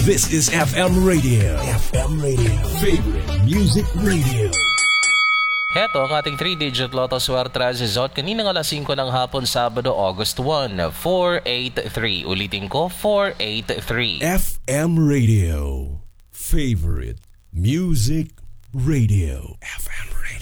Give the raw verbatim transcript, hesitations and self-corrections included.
This is F M Radio. F M Radio. Favorite Music Radio. Heto ang ating three-digit Lotto Swerte result kaninang alas singko ng hapon, Sabado, August one, four eight three. Ulitin ko, four eight three. F M Radio. Favorite Music Radio. F M